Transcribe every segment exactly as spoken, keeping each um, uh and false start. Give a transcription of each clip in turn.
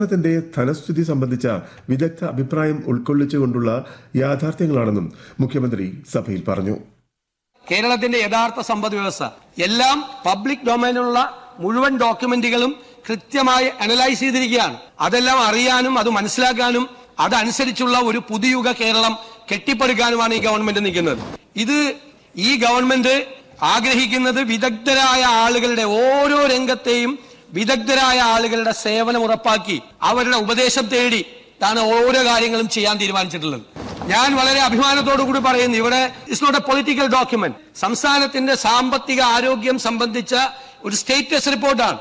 ത്തിന്റെ ധനസ്ഥിതി സംബന്ധിച്ച വിദഗ്ധ അഭിപ്രായം ഉൾക്കൊള്ളിച്ചുകൊണ്ടുള്ള യാഥാർത്ഥ്യങ്ങളാണെന്നും മുഖ്യമന്ത്രി സഭയിൽ പറഞ്ഞു. കേരളത്തിന്റെ യഥാർത്ഥ സമ്പദ് വ്യവസ്ഥ എല്ലാം പബ്ലിക് ഡൊമൈനിലുള്ള മുഴുവൻ ഡോക്യുമെന്റുകളും കൃത്യമായി അനലൈസ് ചെയ്തിരിക്കുകയാണ്. അതെല്ലാം അറിയാനും അത് മനസ്സിലാക്കാനും അതനുസരിച്ചുള്ള ഒരു പുതുയുഗ കേരളം കെട്ടിപ്പടുക്കാനുമാണ് ഈ ഗവൺമെന്റ് നിൽക്കുന്നത്. ഇത് ഈ ഗവൺമെന്റ് ആഗ്രഹിക്കുന്നത് വിദഗ്ധരായ ആളുകളുടെ ഓരോ രംഗത്തെയും വിദഗ്ധരായ ആളുകളുടെ സേവനം ഉറപ്പാക്കി അവരുടെ ഉപദേശം തേടി താണ് ഓരോ കാര്യങ്ങളും ചെയ്യാൻ തീരുമാനിച്ചിട്ടുള്ളത്. ഞാൻ വളരെ അഭിമാനത്തോടു കൂടി പറയുന്നു, ഇവിടെ it's not A political document. സംസ്ഥാനത്തിന്റെ സാമ്പത്തിക ആരോഗ്യം സംബന്ധിച്ച ഒരു സ്റ്റേറ്റസ് റിപ്പോർട്ടാണ്.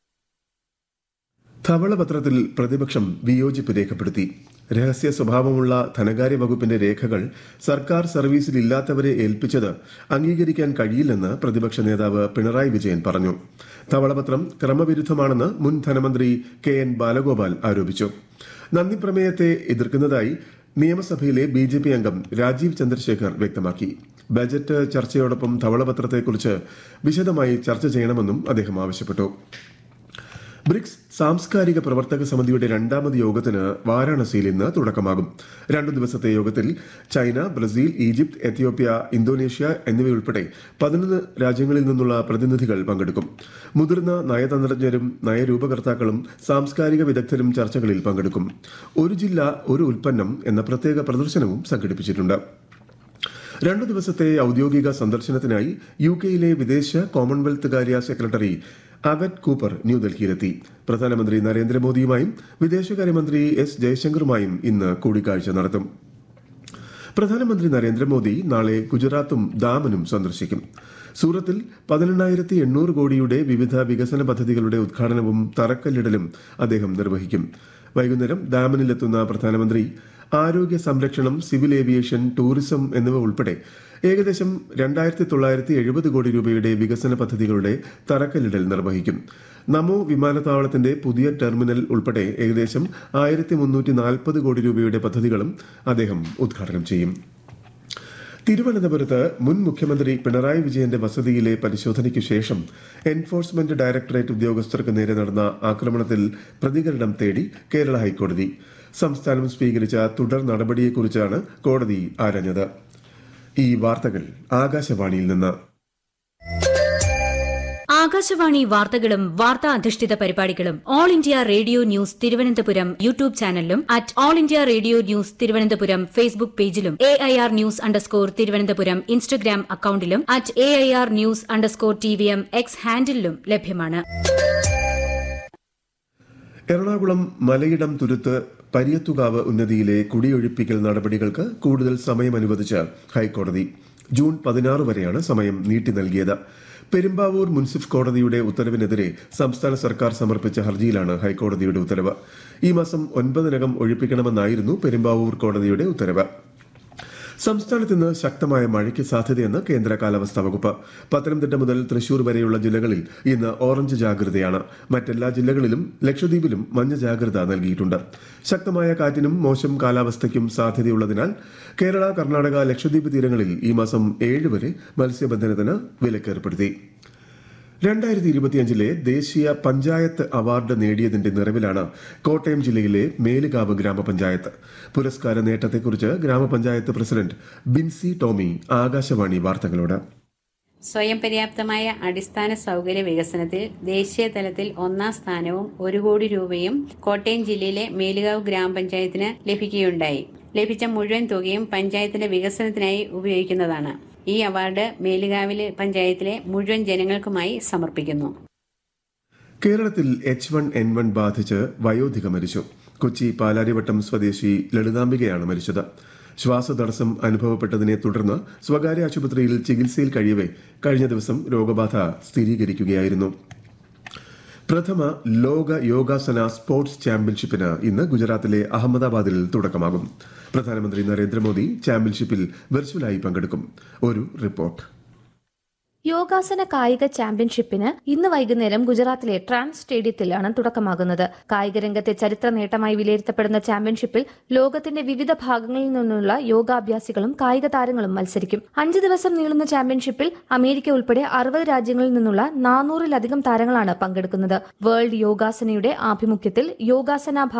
ധവളപത്രത്തിൽ പ്രതിപക്ഷം വിയോജിപ്പ് രേഖപ്പെടുത്തി. രഹസ്യ സ്വഭാവമുള്ള ധനകാര്യ വകുപ്പിന്റെ രേഖകൾ സർക്കാർ സർവീസിൽ ഇല്ലാത്തവരെ ഏൽപ്പിച്ചത് അംഗീകരിക്കാൻ കഴിയില്ലെന്ന് പ്രതിപക്ഷ നേതാവ് പിണറായി വിജയൻ പറഞ്ഞു. ധവളപത്രം ക്രമവിരുദ്ധമാണെന്ന് മുൻ ധനമന്ത്രി കെ എൻ ബാലഗോപാൽ ആരോപിച്ചു. നന്ദി പ്രമേയത്തെ എതിർക്കുന്നതായി നിയമസഭയിലെ ബി ജെ പി അംഗം രാജീവ് ചന്ദ്രശേഖർ വ്യക്തമാക്കി. ബജറ്റ് ചർച്ചയോടൊപ്പം ധവളപത്രത്തെക്കുറിച്ച് വിശദമായി ചർച്ച ചെയ്യണമെന്നും അദ്ദേഹം ആവശ്യപ്പെട്ടു. ബ്രിക്സ് സാംസ്കാരിക പ്രവർത്തക സമിതിയുടെ രണ്ടാമത് യോഗത്തിന് വാരാണസിയിൽ ഇന്ന് തുടക്കമാകും. രണ്ടു ദിവസത്തെ യോഗത്തിൽ China, Brazil, Egypt, Ethiopia, Indonesia എന്നിവയുൾപ്പെടെ പതിനൊന്ന് രാജ്യങ്ങളിൽ നിന്നുള്ള പ്രതിനിധികൾ പങ്കെടുക്കും. മുതിർന്ന നയതന്ത്രജ്ഞരും നയരൂപകർത്താക്കളും സാംസ്കാരിക വിദഗ്ധരും ചർച്ചകളിൽ പങ്കെടുക്കും. ഒരു ജില്ല ഒരു ഉൽപ്പന്നം എന്ന പ്രത്യേക പ്രദർശനവും സംഘടിപ്പിച്ചിട്ടുണ്ട്. രണ്ടു ദിവസത്തെ ഔദ്യോഗിക സന്ദർശനത്തിനായി യു കെയിലെ വിദേശ കോമൺവെൽത്ത് കാര്യ സെക്രട്ടറി അഗറ്റ് കൂപ്പർ ന്യൂഡൽഹിയിലെത്തി. പ്രധാനമന്ത്രി നരേന്ദ്രമോദിയുമായും വിദേശകാര്യമന്ത്രി എസ് ജയശങ്കറുമായും ഇന്ന് കൂടിക്കാഴ്ച നടത്തും. പ്രധാനമന്ത്രി നരേന്ദ്രമോദി നാളെ ഗുജറാത്തും ദാമനും സന്ദർശിക്കും. സൂറത്തിൽ പതിനെണ്ണായിരത്തി എണ്ണൂറ് കോടിയുടെ വിവിധ വികസന പദ്ധതികളുടെ ഉദ്ഘാടനവും തറക്കല്ലിടലും അദ്ദേഹം നിർവഹിക്കും. വൈകുന്നേരം ദാമനിലെത്തുന്ന പ്രധാനമന്ത്രി ആരോഗ്യ സംരക്ഷണം, സിവിൽ ഏവിയേഷൻ, ടൂറിസം എന്നിവ ഉൾപ്പെടെ ഏകദേശം രണ്ടായിരത്തി തൊള്ളായിരത്തി എഴുപത് കോടി രൂപയുടെ വികസന പദ്ധതികളുടെ തറക്കല്ലിടൽ നിർവഹിക്കും. നമോ വിമാനത്താവളത്തിന്റെ പുതിയ ടെർമിനൽ ഉൾപ്പെടെ ഏകദേശം ആയിരത്തി മുന്നൂറ്റി നാൽപ്പത് കോടി രൂപയുടെ പദ്ധതികളും അദ്ദേഹം ഉദ്ഘാടനം ചെയ്യും. തിരുവനന്തപുരത്ത് മുൻ മുഖ്യമന്ത്രി പിണറായി വിജയന്റെ വസതിയിലെ പരിശോധനയ്ക്കു ശേഷം എൻഫോഴ്സ്മെന്റ് ഡയറക്ടറേറ്റ് ഉദ്യോഗസ്ഥർക്ക് നേരെ നടന്ന ആക്രമണത്തിൽ പ്രതികരണം തേടി കേരള ഹൈക്കോടതി. സംസ്ഥാനം സ്വീകരിച്ച തുടർ നടപടിയെക്കുറിച്ചാണ് കോടതി ആരാഞ്ഞത്. ഈ വാർത്തകൾ ആകാശവാണിയിൽ നിന്ന്. ആകാശവാണി വാർത്തകളും വാർത്താ അധിഷ്ഠിത പരിപാടികളും all India radio news Thiruvananthapuram YouTube ചാനലിലും at all India radio news Thiruvananthapuram Facebook പേജിലും A I R news underscore Thiruvananthapuram Instagram അക്കൌണ്ടിലും at A I R news underscore T V M X ഹാൻഡിലും ലഭ്യമാണ്. എറണാകുളം മലയിടം തുരുത്ത് പരിയത്തുകാവ് ഉന്നതിയിലെ കുടിയൊഴിപ്പിക്കൽ നടപടികൾക്ക് കൂടുതൽ സമയം അനുവദിച്ച് ഹൈക്കോടതി. ജൂൺ പതിനാറ് വരെയാണ് സമയം നീട്ടി നൽകിയത്. പെരുമ്പാവൂർ മുൻസിഫ് കോടതിയുടെ ഉത്തരവിനെതിരെ സംസ്ഥാന സർക്കാർ സമർപ്പിച്ച ഹർജിയിലാണ് ഹൈക്കോടതിയുടെ ഉത്തരവ്. ഈ മാസം ഒൻപതിനകം ഒഴിപ്പിക്കണമെന്നായിരുന്നു പെരുമ്പാവൂർ കോടതിയുടെ ഉത്തരവ്. സംസ്ഥാനത്ത് ഇന്ന് ശക്തമായ മഴയ്ക്ക് സാധ്യതയെന്ന് കേന്ദ്ര കാലാവസ്ഥാ വകുപ്പ്. പത്തനംതിട്ട മുതൽ തൃശൂർ വരെയുള്ള ജില്ലകളിൽ ഇന്ന് ഓറഞ്ച് ജാഗ്രതയാണ്. മറ്റെല്ലാ ജില്ലകളിലും ലക്ഷദ്വീപിലും മഞ്ഞ ജാഗ്രത നൽകിയിട്ടുണ്ട്. ശക്തമായ കാറ്റിനും മോശം കാലാവസ്ഥയ്ക്കും സാധ്യതയുള്ളതിനാൽ കേരള, കർണാടക, ലക്ഷദ്വീപ് തീരങ്ങളിൽ ഈ മാസം ഏഴ് വരെ മത്സ്യബന്ധനത്തിന് വിലക്കേർപ്പെടുത്തി. രണ്ടായിരത്തി ഇരുപത്തിയഞ്ചിലെ ദേശീയ പഞ്ചായത്ത് അവാർഡ് നേടിയതിന്റെ നിറവിലാണ് കോട്ടയം ജില്ലയിലെ മേലുകാവ് ഗ്രാമപഞ്ചായത്ത്. പുരസ്കാര നേട്ടത്തെക്കുറിച്ച് ഗ്രാമപഞ്ചായത്ത് പ്രസിഡന്റ് ബിൻസി ടോമി ആകാശവാണി വാർത്തകളോട്. സ്വയം പര്യാപ്തമായ അടിസ്ഥാന സൌകര്യ വികസനത്തിൽ ദേശീയ തലത്തിൽ ഒന്നാം സ്ഥാനവും ഒരു കോടി രൂപയും കോട്ടയം ജില്ലയിലെ മേലുകാവ് ഗ്രാമപഞ്ചായത്തിന് ലഭിക്കുകയുണ്ടായി. ലഭിച്ച മുഴുവൻ തുകയും പഞ്ചായത്തിന്റെ വികസനത്തിനായി ഉപയോഗിക്കുന്നതാണ്. ഈ അവാർഡ് മേലുകാവിലെ പഞ്ചായത്തിലെ മുഴുവൻ ജനങ്ങൾക്കുമായി സമർപ്പിക്കുന്നു. കേരളത്തിൽ എച്ച് വൺ എൻ വൺ ബാധിച്ച് വയോധിക മരിച്ചു. കൊച്ചി പാലാരിവട്ടം സ്വദേശി ലളിതാംബികയാണ് മരിച്ചത്. ശ്വാസതടസ്സം അനുഭവപ്പെട്ടതിനെ തുടർന്ന് സ്വകാര്യ ആശുപത്രിയിൽ ചികിത്സയിൽ കഴിയവെ കഴിഞ്ഞ ദിവസം രോഗബാധ സ്ഥിരീകരിക്കുകയായിരുന്നു. പ്രഥമ ലോക യോഗാസന സ്പോർട്സ് ചാമ്പ്യൻഷിപ്പിന് ഇന്ന് ഗുജറാത്തിലെ അഹമ്മദാബാദിൽ തുടക്കമാകും. പ്രധാനമന്ത്രി നരേന്ദ്രമോദി ചാമ്പ്യൻഷിപ്പിൽ വെർച്വലായി പങ്കെടുക്കും. ഒരു റിപ്പോർട്ട്. യോഗാസന കായിക ചാമ്പ്യൻഷിപ്പിന് ഇന്ന് വൈകുന്നേരം ഗുജറാത്തിലെ ട്രാൻസ് സ്റ്റേഡിയത്തിലാണ് തുടക്കമാകുന്നത്. കായിക രംഗത്തെ ചരിത്ര നേട്ടമായി വിലയിരുത്തപ്പെടുന്ന ചാമ്പ്യൻഷിപ്പിൽ ലോകത്തിന്റെ വിവിധ ഭാഗങ്ങളിൽ നിന്നുള്ള യോഗാഭ്യാസികളും കായിക താരങ്ങളും മത്സരിക്കും. അഞ്ച് ദിവസം നീളുന്ന ചാമ്പ്യൻഷിപ്പിൽ അമേരിക്ക ഉൾപ്പെടെ അറുപത് രാജ്യങ്ങളിൽ നിന്നുള്ള നാനൂറിലധികം താരങ്ങളാണ് പങ്കെടുക്കുന്നത്. വേൾഡ് യോഗാസനയുടെ ആഭിമുഖ്യത്തിൽ യോഗാസന